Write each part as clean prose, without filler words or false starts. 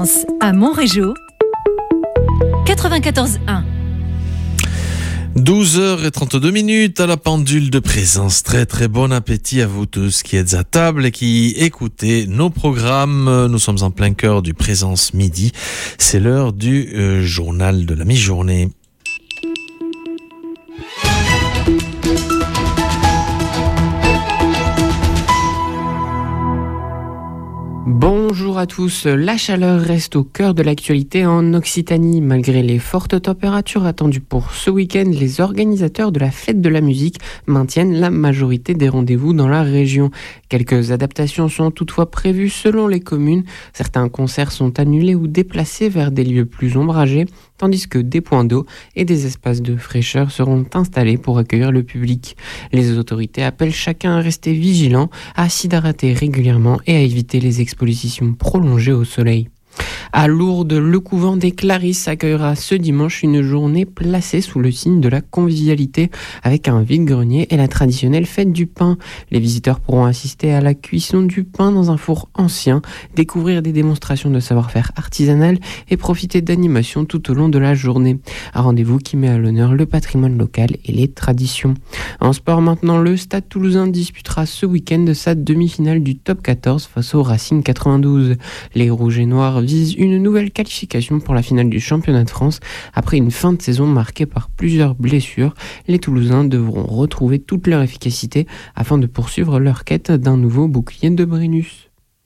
fréquence à Montrégeau, 94.1. 12h32 à la pendule de présence. Très très bon appétit à vous tous qui êtes à table et qui écoutez nos programmes. Nous sommes en plein cœur du Présence Midi. C'est l'heure du journal de la mi-journée. Bonjour à tous, la chaleur reste au cœur de l'actualité en Occitanie. Malgré les fortes températures attendues pour ce week-end, les organisateurs de la fête de la musique maintiennent la majorité des rendez-vous dans la région. Quelques adaptations sont toutefois prévues selon les communes. Certains concerts sont annulés ou déplacés vers des lieux plus ombragés, tandis que des points d'eau et des espaces de fraîcheur seront installés pour accueillir le public. Les autorités appellent chacun à rester vigilant, à s'hydrater régulièrement et à éviter les expositions prolongées au soleil. À Lourdes, le couvent des Clarisses accueillera ce dimanche une journée placée sous le signe de la convivialité avec un vide-grenier et la traditionnelle fête du pain. Les visiteurs pourront assister à la cuisson du pain dans un four ancien, découvrir des démonstrations de savoir-faire artisanal et profiter d'animations tout au long de la journée. Un rendez-vous qui met à l'honneur le patrimoine local et les traditions. En sport maintenant, le Stade Toulousain disputera ce week-end sa demi-finale du top 14 face au Racing 92. Les Rouges et Noirs visent une nouvelle qualification pour la finale du championnat de France. Après une fin de saison marquée par plusieurs blessures, les Toulousains devront retrouver toute leur efficacité afin de poursuivre leur quête d'un nouveau bouclier de Brennus.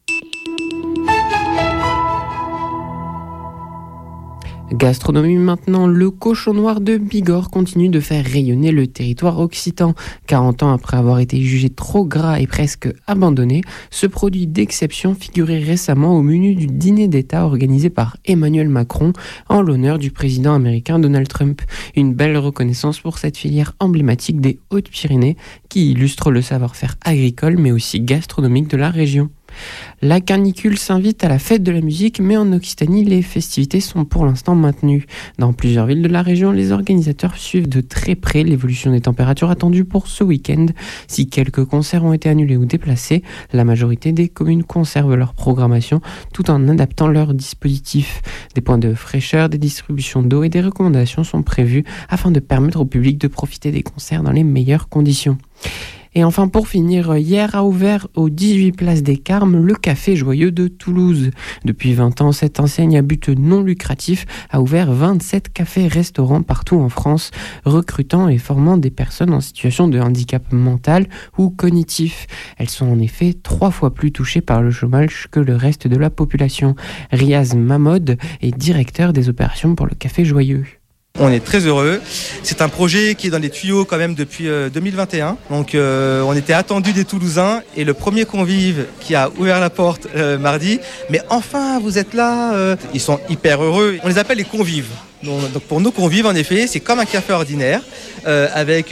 Gastronomie maintenant, le cochon noir de Bigorre continue de faire rayonner le territoire occitan. 40 ans après avoir été jugé trop gras et presque abandonné, ce produit d'exception figurait récemment au menu du dîner d'État organisé par Emmanuel Macron en l'honneur du président américain Donald Trump. Une belle reconnaissance pour cette filière emblématique des Hautes-Pyrénées qui illustre le savoir-faire agricole mais aussi gastronomique de la région. La canicule s'invite à la fête de la musique, mais en Occitanie, les festivités sont pour l'instant maintenues. Dans plusieurs villes de la région, les organisateurs suivent de très près l'évolution des températures attendues pour ce week-end. Si quelques concerts ont été annulés ou déplacés, la majorité des communes conservent leur programmation tout en adaptant leur dispositif. Des points de fraîcheur, des distributions d'eau et des recommandations sont prévus afin de permettre au public de profiter des concerts dans les meilleures conditions. Et enfin, pour finir, hier a ouvert aux 18 places des Carmes le Café Joyeux de Toulouse. Depuis 20 ans, cette enseigne à but non lucratif a ouvert 27 cafés-restaurants partout en France, recrutant et formant des personnes en situation de handicap mental ou cognitif. Elles sont en effet 3 fois plus touchées par le chômage que le reste de la population. Riaz Mahmoud est directeur des opérations pour le Café Joyeux. On est très heureux. C'est un projet qui est dans les tuyaux quand même depuis 2021. Donc on était attendus des Toulousains et le premier convive qui a ouvert la porte mardi. Mais enfin, vous êtes là. Ils sont hyper heureux. On les appelle les convives. Donc pour nos convives, en effet, c'est comme un café ordinaire avec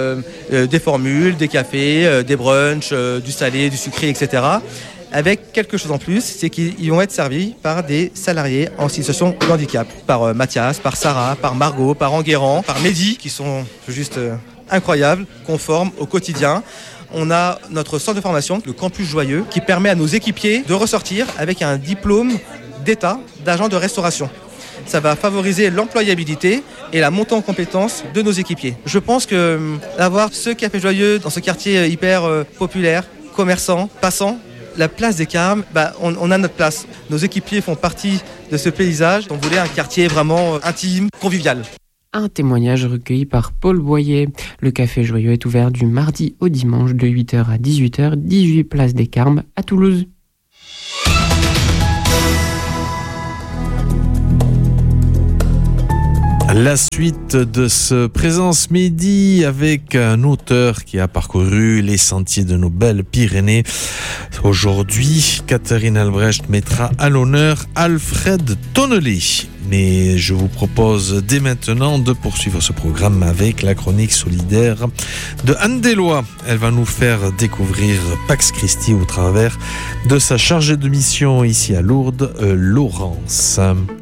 des formules, des cafés, des brunchs, du salé, du sucré, etc. Avec quelque chose en plus, c'est qu'ils vont être servis par des salariés en situation de handicap. Par Mathias, par Sarah, par Margot, par Enguerrand, par Mehdi, qui sont juste incroyables, qu'on forme au quotidien. On a notre centre de formation, le Campus Joyeux, qui permet à nos équipiers de ressortir avec un diplôme d'État d'agent de restauration. Ça va favoriser l'employabilité et la montée en compétences de nos équipiers. Je pense que d'avoir ce Café Joyeux dans ce quartier hyper populaire, commerçant, passant, la place des Carmes, on a notre place. Nos équipiers font partie de ce paysage. On voulait un quartier vraiment intime, convivial. Un témoignage recueilli par Paul Boyer. Le Café Joyeux est ouvert du mardi au dimanche de 8h à 18h, 18 place des Carmes à Toulouse. La suite de ce Présence Midi avec un auteur qui a parcouru les sentiers de nos belles Pyrénées. Aujourd'hui, Catherine Albrecht mettra à l'honneur Alfred Tonnelet. Mais je vous propose dès maintenant de poursuivre ce programme avec la chronique solidaire de Anne Deslois. Elle va nous faire découvrir Pax Christi au travers de sa chargée de mission ici à Lourdes, Laurence.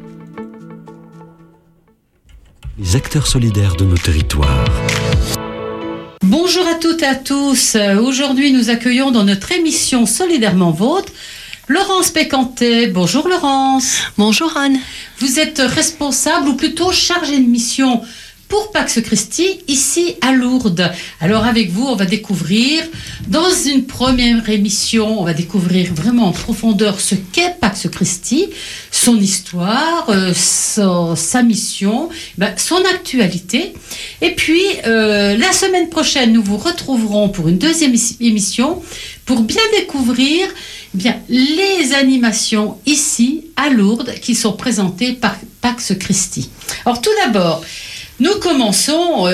Les acteurs solidaires de nos territoires. Bonjour à toutes et à tous. Aujourd'hui, nous accueillons dans notre émission Solidairement Vôtre Laurence Pécantet. Bonjour Laurence. Bonjour Anne. Vous êtes responsable ou plutôt chargée de mission pour Pax Christi ici à Lourdes. Alors avec vous, on va découvrir dans une première émission, on va découvrir vraiment en profondeur ce qu'est Pax Christi, son histoire, sa mission, son actualité. Et puis la semaine prochaine, nous vous retrouverons pour une deuxième émission pour bien découvrir les animations ici à Lourdes qui sont présentées par Pax Christi. Alors tout d'abord, nous commençons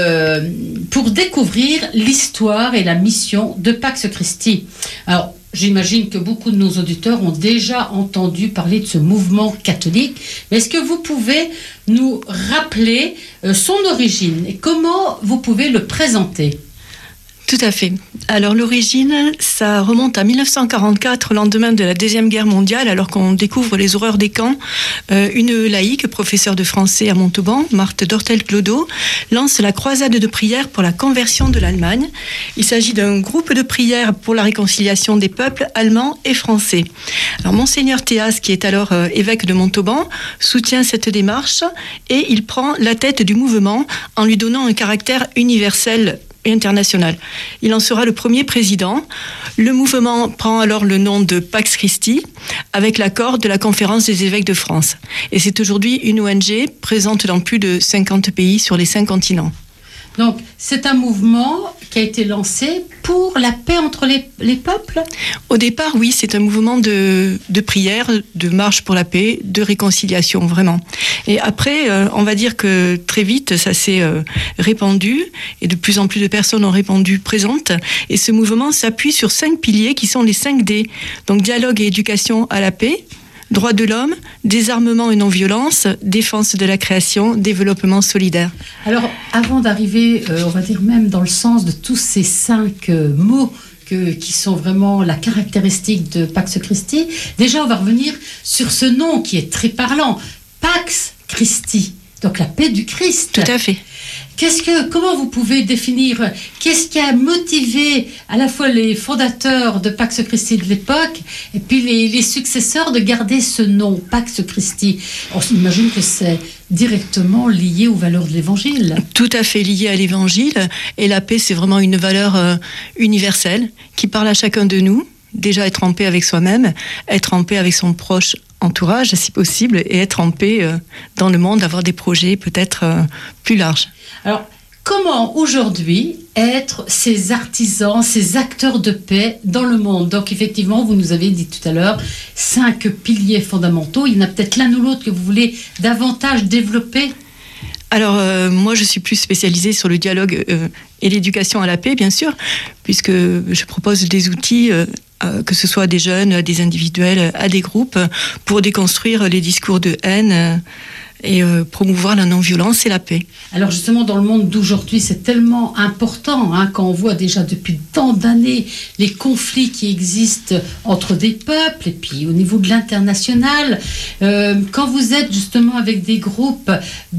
pour découvrir l'histoire et la mission de Pax Christi. Alors, j'imagine que beaucoup de nos auditeurs ont déjà entendu parler de ce mouvement catholique. Mais est-ce que vous pouvez nous rappeler son origine et comment vous pouvez le présenter ? Tout à fait. Alors l'origine, ça remonte à 1944, lendemain de la Deuxième Guerre mondiale, alors qu'on découvre les horreurs des camps. Une laïque, professeure de français à Montauban, Marthe Dortel-Clodo, lance la croisade de prière pour la conversion de l'Allemagne. Il s'agit d'un groupe de prière pour la réconciliation des peuples allemands et français. Alors Monseigneur Théas, qui est alors évêque de Montauban, soutient cette démarche et il prend la tête du mouvement en lui donnant un caractère universel et international. Il en sera le premier président. Le mouvement prend alors le nom de Pax Christi avec l'accord de la Conférence des évêques de France. Et c'est aujourd'hui une ONG présente dans plus de 50 pays sur les 5 continents. Donc, c'est un mouvement qui a été lancé pour la paix entre les peuples ? Au départ, oui, c'est un mouvement de prière, de marche pour la paix, de réconciliation, vraiment. Et après, on va dire que très vite, ça s'est répandu et de plus en plus de personnes ont répondu présentes. Et ce mouvement s'appuie sur 5 piliers qui sont les 5 D. Donc, dialogue et éducation à la paix, droits de l'homme, désarmement et non-violence, défense de la création, développement solidaire. Alors, avant d'arriver, on va dire même dans le sens de tous ces 5 mots qui sont vraiment la caractéristique de Pax Christi, déjà on va revenir sur ce nom qui est très parlant, Pax Christi, donc la paix du Christ. Tout à fait. Comment vous pouvez définir, qu'est-ce qui a motivé à la fois les fondateurs de Pax Christi de l'époque et puis les successeurs de garder ce nom, Pax Christi ? On s'imagine que c'est directement lié aux valeurs de l'Évangile. Tout à fait lié à l'Évangile. Et la paix, c'est vraiment une valeur universelle qui parle à chacun de nous. Déjà être en paix avec soi-même, être en paix avec son proche entourage, si possible, et être en paix dans le monde, avoir des projets peut-être plus larges. Alors, comment aujourd'hui être ces artisans, ces acteurs de paix dans le monde ? Donc effectivement, vous nous avez dit tout à l'heure, 5 piliers fondamentaux. Il y en a peut-être l'un ou l'autre que vous voulez davantage développer ? Alors, moi, je suis plus spécialisée sur le dialogue et l'éducation à la paix, bien sûr, puisque je propose des outils, que ce soit à des jeunes, à des individuels, à des groupes, pour déconstruire les discours de haine et promouvoir la non-violence et la paix. Alors justement, dans le monde d'aujourd'hui, c'est tellement important, quand on voit déjà depuis tant d'années les conflits qui existent entre des peuples et puis au niveau de l'international. Quand vous êtes justement avec des groupes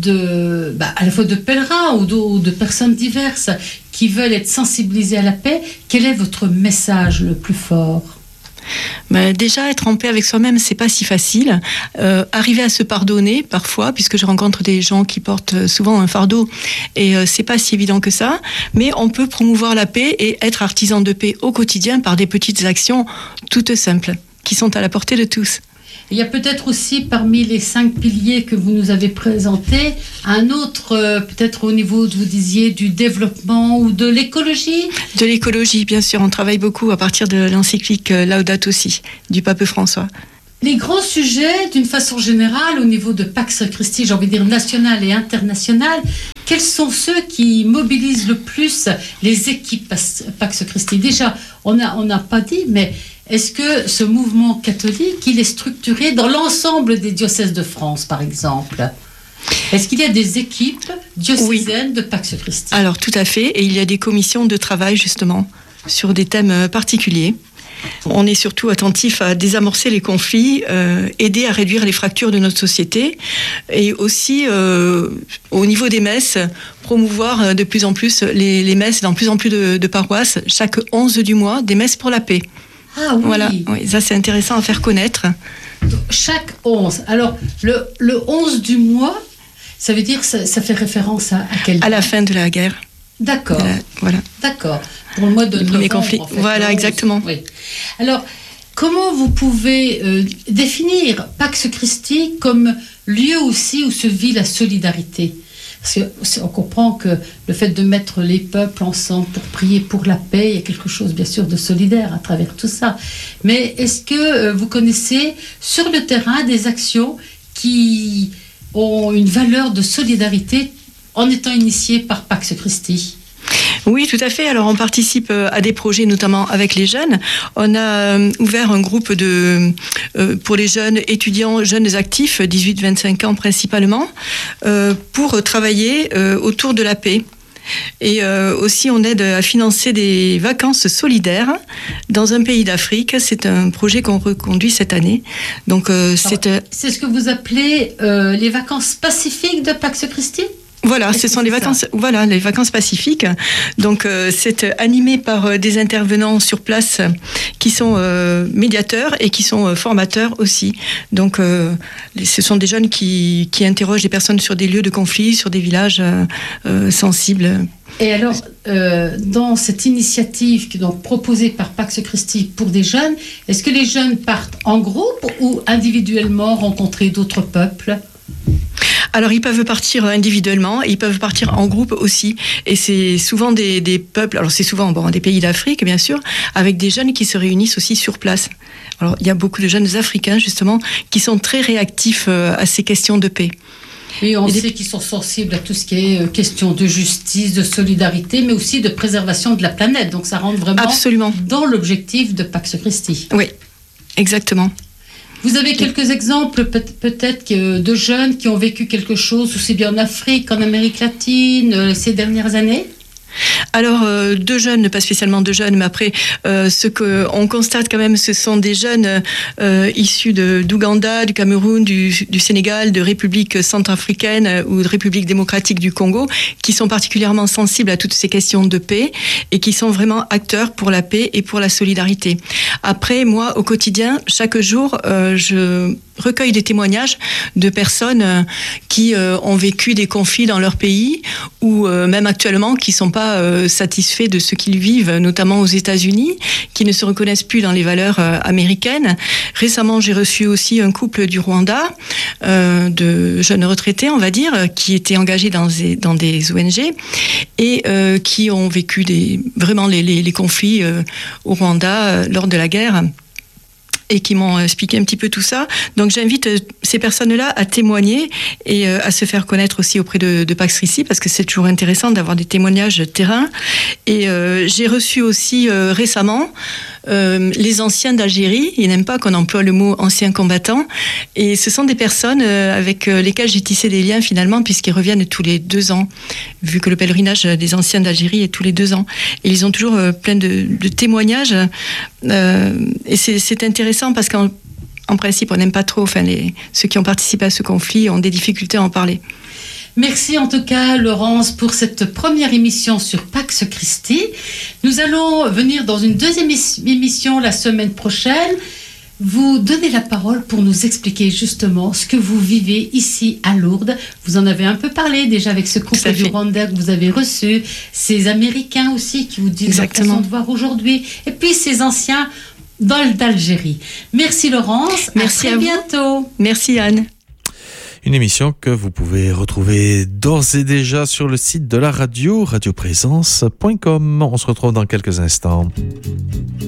à la fois de pèlerins ou de personnes diverses qui veulent être sensibilisés à la paix, quel est votre message le plus fort ? Déjà, être en paix avec soi-même, c'est pas si facile. Arriver à se pardonner parfois, puisque je rencontre des gens qui portent souvent un fardeau, et c'est pas si évident que ça. Mais on peut promouvoir la paix et être artisan de paix au quotidien par des petites actions toutes simples, qui sont à la portée de tous. Il y a peut-être aussi parmi les 5 piliers que vous nous avez présentés, un autre peut-être au niveau, vous disiez, du développement ou de l'écologie ? De l'écologie, bien sûr. On travaille beaucoup à partir de l'encyclique Laudato Si, du pape François. Les grands sujets, d'une façon générale, au niveau de Pax Christi, j'ai envie de dire national et international, quels sont ceux qui mobilisent le plus les équipes Pax Christi ? Déjà, on n'a pas dit, mais est-ce que ce mouvement catholique, il est structuré dans l'ensemble des diocèses de France, par exemple ? Est-ce qu'il y a des équipes diocésaines de Pax Christi ? Alors, tout à fait. Et il y a des commissions de travail, justement, sur des thèmes particuliers. On est surtout attentif à désamorcer les conflits, aider à réduire les fractures de notre société et aussi, au niveau des messes, promouvoir de plus en plus les messes dans plus en plus de paroisses, chaque 11 du mois, des messes pour la paix. Ah oui. Voilà, oui, ça c'est intéressant à faire connaître. Chaque 11. Alors, le 11 du mois, ça veut dire, ça fait référence à quel? À la fin de la guerre. D'accord. Voilà. D'accord. Pour le mois de novembre, conflit. En fait, voilà, exactement. Oui. Alors, comment vous pouvez définir Pax Christi comme lieu aussi où se vit la solidarité? Parce qu'on comprend que le fait de mettre les peuples ensemble pour prier pour la paix, il y a quelque chose bien sûr de solidaire à travers tout ça. Mais est-ce que vous connaissez sur le terrain des actions qui ont une valeur de solidarité en étant initiées par Pax Christi? Oui, tout à fait. Alors, on participe à des projets, notamment avec les jeunes. On a ouvert un groupe pour les jeunes étudiants, jeunes actifs, 18-25 ans principalement, pour travailler autour de la paix. Et aussi, on aide à financer des vacances solidaires dans un pays d'Afrique. C'est un projet qu'on reconduit cette année. Donc, c'est ce que vous appelez les vacances pacifiques de Pax Christi? Voilà, ce sont les vacances, les vacances pacifiques. Donc, c'est animé par des intervenants sur place qui sont médiateurs et qui sont formateurs aussi. Donc, ce sont des jeunes qui interrogent des personnes sur des lieux de conflit, sur des villages sensibles. Et alors, dans cette initiative qui est donc proposée par Pax Christi pour des jeunes, est-ce que les jeunes partent en groupe ou individuellement rencontrer d'autres peuples? Alors, ils peuvent partir individuellement, ils peuvent partir en groupe aussi. Et c'est souvent des peuples, alors c'est souvent des pays d'Afrique, bien sûr, avec des jeunes qui se réunissent aussi sur place. Alors, il y a beaucoup de jeunes Africains, justement, qui sont très réactifs à ces questions de paix. Oui, on sait qu'ils sont sensibles à tout ce qui est question de justice, de solidarité, mais aussi de préservation de la planète. Donc, ça rentre vraiment Absolument dans l'objectif de Pax Christi. Oui, exactement. Vous avez quelques exemples peut-être de jeunes qui ont vécu quelque chose, aussi bien en Afrique qu'en Amérique latine, ces dernières années? Alors, deux jeunes, pas spécialement deux jeunes, mais après, ce qu'on constate quand même, ce sont des jeunes issus d'Ouganda, du Cameroun, du Sénégal, de République centrafricaine ou de République démocratique du Congo, qui sont particulièrement sensibles à toutes ces questions de paix et qui sont vraiment acteurs pour la paix et pour la solidarité. Après, moi, au quotidien, chaque jour, je recueille des témoignages de personnes qui ont vécu des conflits dans leur pays ou même actuellement qui ne sont pas satisfaits de ce qu'ils vivent, notamment aux États-Unis, qui ne se reconnaissent plus dans les valeurs américaines. Récemment, j'ai reçu aussi un couple du Rwanda, de jeunes retraités, on va dire, qui étaient engagés dans des ONG et qui ont vécu vraiment les conflits au Rwanda lors de la guerre, et qui m'ont expliqué un petit peu tout ça. Donc j'invite ces personnes-là à témoigner et à se faire connaître aussi auprès de Pax Christi, parce que c'est toujours intéressant d'avoir des témoignages terrain. Et j'ai reçu aussi récemment les anciens d'Algérie. Ils n'aiment pas qu'on emploie le mot anciens combattants. Et ce sont des personnes avec lesquelles j'ai tissé des liens finalement, puisqu'ils reviennent tous les 2 ans, vu que le pèlerinage des anciens d'Algérie est tous les 2 ans. Et ils ont toujours plein de témoignages. Et c'est intéressant parce qu'en principe, on n'aime pas trop, ceux qui ont participé à ce conflit ont des difficultés à en parler. Merci en tout cas, Laurence, pour cette première émission sur Pax Christi. Nous allons venir dans une deuxième émission la semaine prochaine. Vous donnez la parole pour nous expliquer justement ce que vous vivez ici à Lourdes. Vous en avez un peu parlé déjà avec ce couple du Rwanda que vous avez reçu, ces Américains aussi qui vous disent leur façon de voir aujourd'hui, et puis ces anciens d'Algérie. Merci Laurence, merci à très bientôt. Merci Anne. Une émission que vous pouvez retrouver d'ores et déjà sur le site de la radio, radioprésence.com. On se retrouve dans quelques instants.